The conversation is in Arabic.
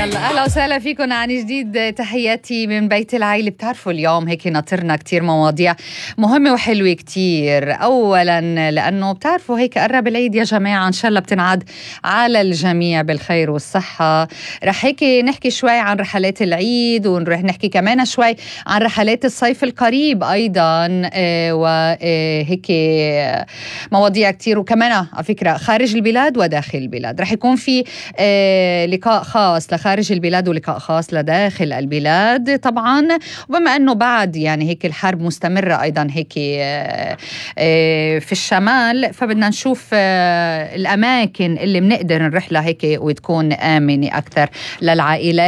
يلا أهلا وسهلا فيكم عن جديد. تحياتي من بيت العيلة. بتعرفوا اليوم هيك ناطرنا كتير مواضيع مهمة وحلوة كتير. أولا لأنه بتعرفوا هيك قرب العيد يا جماعة، إن شاء الله بتنعاد على الجميع بالخير والصحة. رح هيك نحكي شوي عن رحلات العيد، ونروح نحكي كمان شوي عن رحلات الصيف القريب أيضا، وهيك مواضيع كتير. وكمان على فكرة خارج البلاد وداخل البلاد رح يكون في لقاء خاص لخارج البلاد ولقاء خاص لداخل البلاد طبعا. وبما أنه بعد يعني هيك الحرب مستمرة أيضا هيك في الشمال، فبدنا نشوف الأماكن اللي بنقدر نروح لها هيك وتكون آمنة أكثر للعائلات.